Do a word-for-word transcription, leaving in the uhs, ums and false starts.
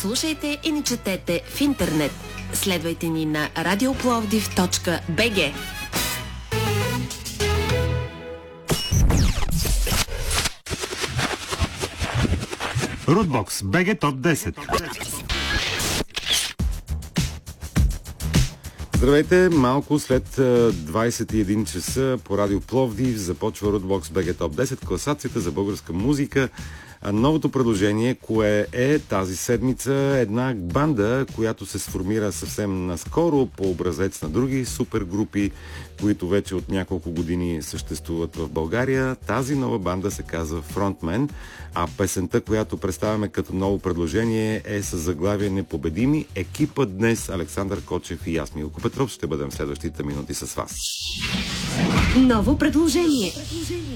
Слушайте и ни четете в интернет. Следвайте ни на радиопловдив точка би джи. Рудбокс БГ Топ десет. Здравейте, малко след двайсет и един часа по Радио Пловдив започва Рудбокс БГ Топ десет, класацията за българска музика. Новото предложение, кое е тази седмица, една банда, която се сформира съвсем наскоро по образец на други супергрупи, които вече от няколко години съществуват в България. Тази нова банда се казва Frontman, а песента, която представяме като ново предложение, е с заглавие Непобедими. Екипът днес, Александър Кочев и аз, Милко Петров, ще бъдем следващите минути с вас. Ново предложение.